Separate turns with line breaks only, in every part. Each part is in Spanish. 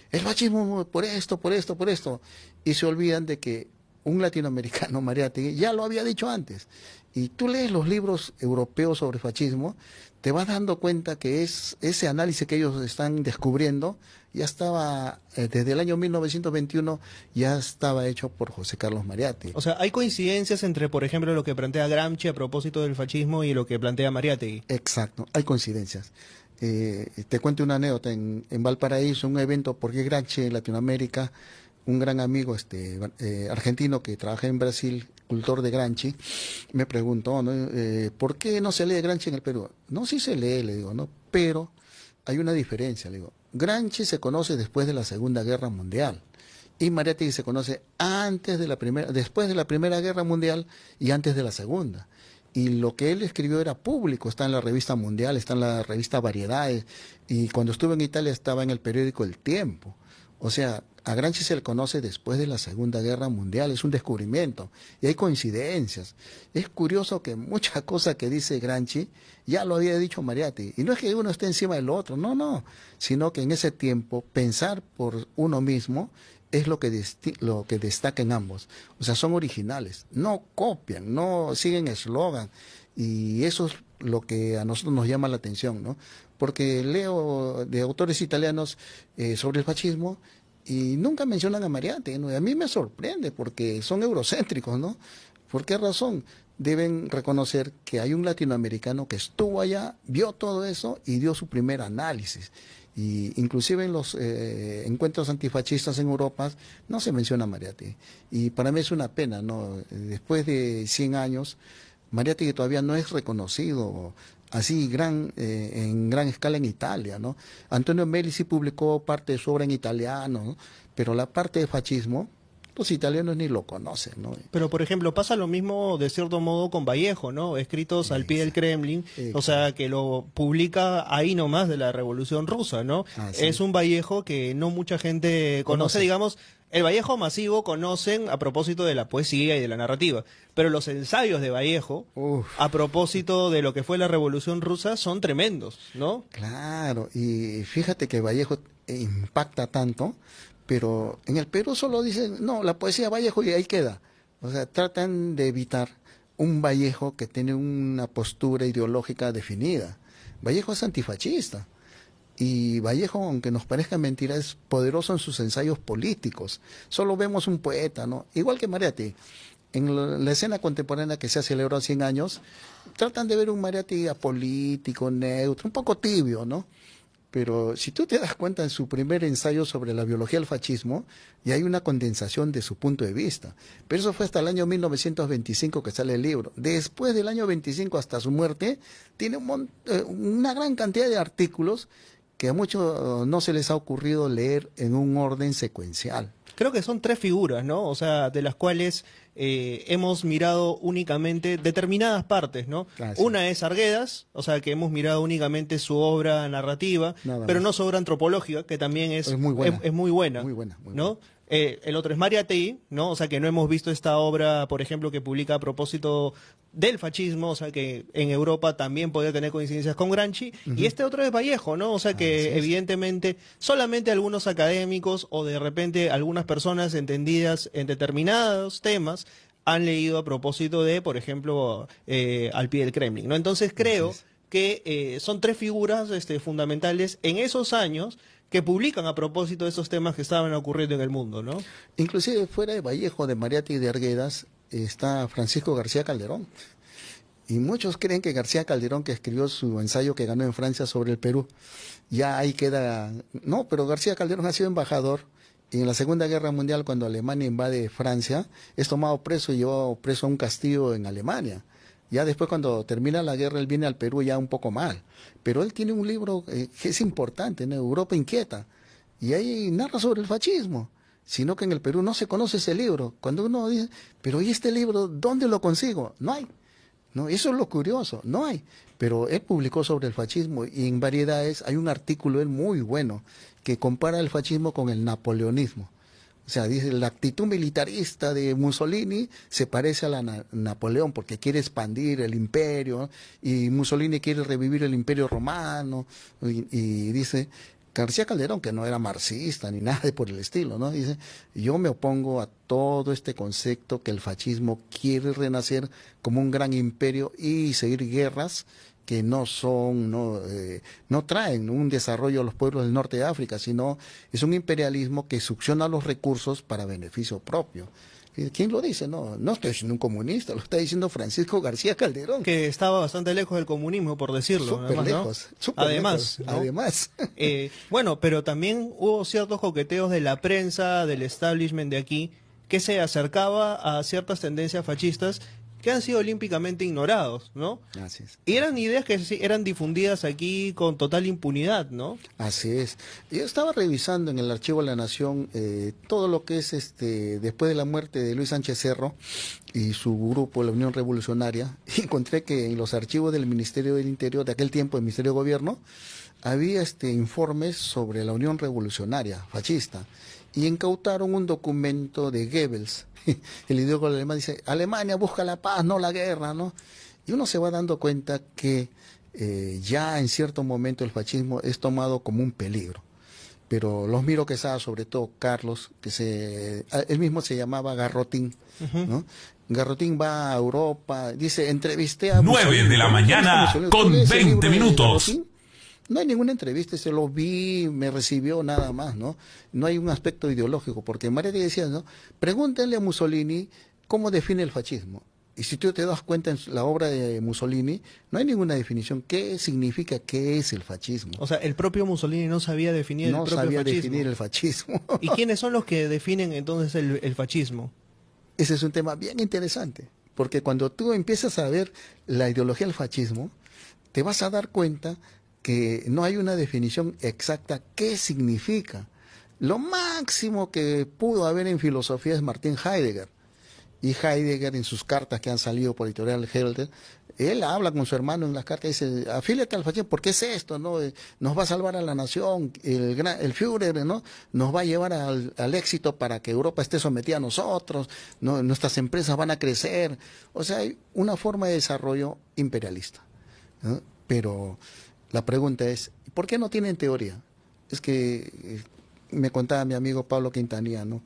el fascismo por esto, por esto, por esto. Y se olvidan de que un latinoamericano, Mariátegui, ya lo había dicho antes. Y tú lees los libros europeos sobre fascismo, te vas dando cuenta que ese análisis que ellos están descubriendo ya estaba, desde el año 1921, ya estaba hecho por José Carlos Mariátegui.
O sea, hay coincidencias entre, por ejemplo, lo que plantea Gramsci a propósito del fascismo y lo que plantea Mariátegui.
Exacto, hay coincidencias. Te cuento una anécdota, en Valparaíso, un evento, porque Gramsci en Latinoamérica, un gran amigo argentino que trabaja en Brasil, cultor de Gramsci, me preguntó, ¿no? ¿Por qué no se lee Gramsci en el Perú? No, sí se lee, le digo, ¿no? Pero hay una diferencia, le digo. Gramsci se conoce después de la Segunda Guerra Mundial y Mariátegui se conoce después de la Primera Guerra Mundial y antes de la Segunda. Y lo que él escribió era público, está en la revista Mundial, está en la revista Variedades, y cuando estuve en Italia estaba en el periódico El Tiempo. O sea, a Gramsci se le conoce después de la Segunda Guerra Mundial, es un descubrimiento, y hay coincidencias. Es curioso que muchas cosas que dice Gramsci ya lo había dicho Mariátegui, y no es que uno esté encima del otro, no, sino que en ese tiempo pensar por uno mismo es lo que destaca en ambos. O sea, son originales, no copian, no siguen eslogan, y eso es lo que a nosotros nos llama la atención, ¿no? Porque leo de autores italianos sobre el fascismo y nunca mencionan a Mariátegui, ¿no? Y a mí me sorprende porque son eurocéntricos, ¿no? ¿Por qué razón? Deben reconocer que hay un latinoamericano que estuvo allá, vio todo eso y dio su primer análisis. Y inclusive en los encuentros antifascistas en Europa no se menciona a Mariátegui. Y para mí es una pena, ¿no? Después de 100 años, Mariátegui todavía no es reconocido así en gran escala en Italia, ¿no? Antonio Melli sí publicó parte de su obra en italiano, ¿no? Pero la parte de fascismo, los italianos ni lo conocen, ¿no?
Pero, por ejemplo, pasa lo mismo de cierto modo con Vallejo, ¿no? Escritos al pie del Kremlin, o sea, que lo publica ahí nomás de la Revolución Rusa, ¿no?
Sí.
Es un Vallejo que no mucha gente conoce, digamos. El Vallejo masivo conocen a propósito de la poesía y de la narrativa, pero los ensayos de Vallejo, a propósito de lo que fue la Revolución Rusa, son tremendos, ¿no?
Claro, y fíjate que Vallejo impacta tanto, pero en el Perú solo dicen, no, la poesía de Vallejo y ahí queda. O sea, tratan de evitar un Vallejo que tiene una postura ideológica definida. Vallejo es antifascista. Y Vallejo, aunque nos parezca mentira, es poderoso en sus ensayos políticos. Solo vemos un poeta, ¿no? Igual que Mariátegui. En la escena contemporánea que se ha celebrado 100 años, tratan de ver un Mariátegui apolítico, neutro, un poco tibio, ¿no? Pero si tú te das cuenta en su primer ensayo sobre la biología del fascismo, ya hay una condensación de su punto de vista. Pero eso fue hasta el año 1925 que sale el libro. Después del año 25 hasta su muerte, tiene una gran cantidad de artículos que a muchos no se les ha ocurrido leer en un orden secuencial.
Creo que son 3 figuras, ¿no? O sea, de las cuales hemos mirado únicamente determinadas partes, ¿no?
Ah, sí.
Una es Arguedas, o sea, que hemos mirado únicamente su obra narrativa, pero no su obra antropológica, que también es muy buena. Es muy buena,
muy buena,
¿no? El otro es Mariátegui, ¿no? O sea, que no hemos visto esta obra, por ejemplo, que publica a propósito del fascismo, o sea, que en Europa también podría tener coincidencias con Gramsci, y este otro es Vallejo, ¿no? O sea, que evidentemente solamente algunos académicos o de repente algunas personas entendidas en determinados temas han leído a propósito de, por ejemplo, Al pie del Kremlin, ¿no? Entonces creo que son 3 figuras fundamentales en esos años que publican a propósito de esos temas que estaban ocurriendo en el mundo, ¿no?
Inclusive fuera de Vallejo, de Mariátegui y de Arguedas, está Francisco García Calderón. Y muchos creen que García Calderón, que escribió su ensayo que ganó en Francia sobre el Perú, ya ahí queda. No, pero García Calderón ha sido embajador. Y en la Segunda Guerra Mundial, cuando Alemania invade Francia, es tomado preso y llevado preso a un castillo en Alemania. Ya después, cuando termina la guerra, él viene al Perú ya un poco mal. Pero él tiene un libro que es importante, ¿no? Europa Inquieta. Y ahí narra sobre el fascismo. Sino que en el Perú no se conoce ese libro. Cuando uno dice, pero ¿y este libro dónde lo consigo? No hay. No, eso es lo curioso, no hay. Pero él publicó sobre el fascismo y en Variedades hay un artículo él muy bueno que compara el fascismo con el napoleonismo. O sea, dice, la actitud militarista de Mussolini se parece a la Napoleón porque quiere expandir el imperio y Mussolini quiere revivir el imperio romano y dice, García Calderón, que no era marxista ni nada por el estilo, ¿no? Dice, yo me opongo a todo este concepto que el fascismo quiere renacer como un gran imperio y seguir guerras que no traen un desarrollo a los pueblos del norte de África, sino es un imperialismo que succiona los recursos para beneficio propio. ¿Quién lo dice? No, no estoy diciendo un comunista, lo está diciendo Francisco García Calderón.
Que estaba bastante lejos del comunismo, por decirlo.
Súper
además,
lejos,
¿no?
súper
Además,
lejos,
¿no?
además.
Bueno, pero también hubo ciertos coqueteos de la prensa, del establishment de aquí, que se acercaba a ciertas tendencias fascistas que han sido olímpicamente ignorados, ¿no?
Así es.
Y eran ideas que eran difundidas aquí con total impunidad, ¿no?
Así es. Yo estaba revisando en el Archivo de la Nación todo lo que es después de la muerte de Luis Sánchez Cerro y su grupo, la Unión Revolucionaria, y encontré que en los archivos del Ministerio del Interior, de aquel tiempo, el Ministerio de Gobierno, había informes sobre la Unión Revolucionaria fascista y incautaron un documento de Goebbels. El ideólogo alemán dice, Alemania busca la paz, no la guerra, ¿no? Y uno se va dando cuenta que ya en cierto momento el fascismo es tomado como un peligro. Pero los Miro Quesada, sobre todo Carlos, él mismo se llamaba Garrotín, ¿no? Garrotín va a Europa, dice, entrevisté a
9 de la mañana con 20 minutos.
No hay ninguna entrevista, se lo vi, me recibió nada más, ¿no? No hay un aspecto ideológico, porque María decía, ¿no? Pregúntenle a Mussolini cómo define el fascismo. Y si tú te das cuenta en la obra de Mussolini, no hay ninguna definición. ¿Qué significa, qué es el fascismo?
O sea, el propio Mussolini no sabía definir el propio fascismo. No sabía
definir el fascismo.
¿Y quiénes son los que definen entonces el fascismo?
Ese es un tema bien interesante, porque cuando tú empiezas a ver la ideología del fascismo, te vas a dar cuenta que no hay una definición exacta qué significa. Lo máximo que pudo haber en filosofía es Martin Heidegger. Y Heidegger, en sus cartas que han salido por editorial Helder, él habla con su hermano en las cartas y dice, afíliate al fascismo, ¿por qué es esto? ¿No? Nos va a salvar a la nación, el Führer, ¿no? Nos va a llevar al éxito para que Europa esté sometida a nosotros, ¿no? Nuestras empresas van a crecer. O sea, hay una forma de desarrollo imperialista, ¿no? Pero la pregunta es, ¿por qué no tienen teoría? Es que me contaba mi amigo Pablo Quintanilla, ¿no?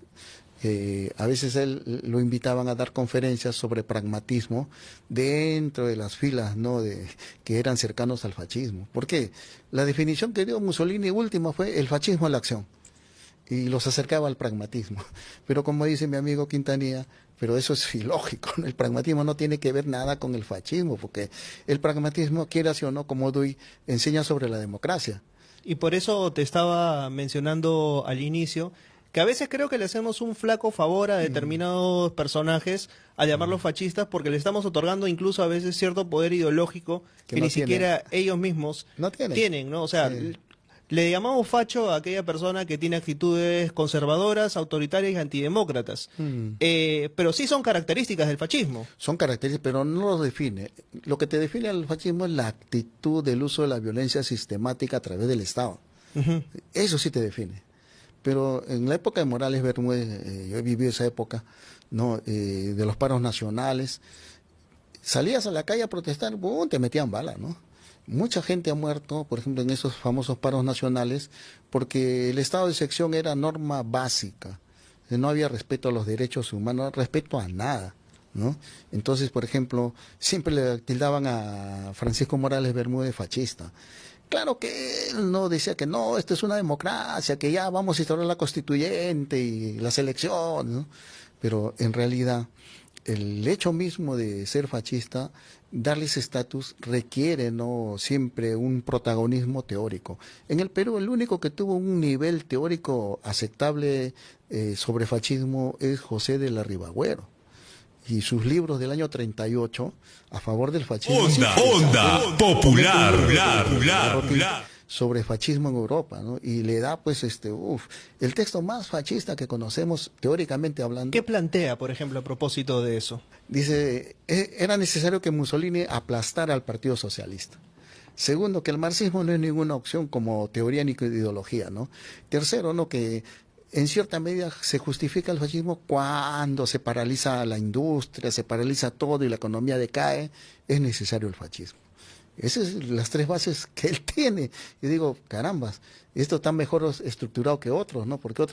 A veces él lo invitaban a dar conferencias sobre pragmatismo dentro de las filas, ¿no? que eran cercanos al fascismo. ¿Por qué? La definición que dio Mussolini última fue el fascismo en la acción. Y los acercaba al pragmatismo. Pero como dice mi amigo Quintanilla, pero eso es ilógico, ¿no? El pragmatismo no tiene que ver nada con el fascismo, porque el pragmatismo, quieras o no, como Dewey, enseña sobre la democracia.
Y por eso te estaba mencionando al inicio que a veces creo que le hacemos un flaco favor a determinados personajes al llamarlos fascistas, porque le estamos otorgando incluso a veces cierto poder ideológico que
no
ni siquiera ellos mismos tienen, ¿no? O sea, le llamamos facho a aquella persona que tiene actitudes conservadoras, autoritarias y antidemócratas. Pero sí son características del fascismo.
Son características, pero no los define. Lo que te define al fascismo es la actitud del uso de la violencia sistemática a través del Estado. Eso sí te define. Pero en la época de Morales Bermúdez, yo he vivido esa época, ¿no? De los paros nacionales, salías a la calle a protestar, ¡bum!, te metían bala, ¿no? Mucha gente ha muerto, por ejemplo, en esos famosos paros nacionales, porque el estado de excepción era norma básica. No había respeto a los derechos humanos, respeto a nada, ¿no? Entonces, por ejemplo, siempre le tildaban a Francisco Morales Bermúdez fascista. Claro que él no decía que no, esto es una democracia, que ya vamos a instaurar la constituyente y las elecciones, ¿no? Pero en realidad el hecho mismo de ser fascista, darle ese estatus requiere, ¿no?, siempre un protagonismo teórico. En el Perú el único que tuvo un nivel teórico aceptable sobre fascismo es José de la Ribagüero. Y sus libros del año 38 a favor del fascismo.
Onda popular,
sobre fascismo en Europa, ¿no? Y le da, pues, el texto más fascista que conocemos, teóricamente hablando.
¿Qué plantea, por ejemplo, a propósito de eso?
Dice, era necesario que Mussolini aplastara al Partido Socialista. Segundo, que el marxismo no es ninguna opción como teoría ni ideología, ¿no? Tercero, ¿no?, que en cierta medida se justifica el fascismo cuando se paraliza la industria, se paraliza todo y la economía decae, es necesario el fascismo. Esas son las tres bases que él tiene. Yo digo, carambas, esto está mejor estructurado que otros, ¿no? Porque otros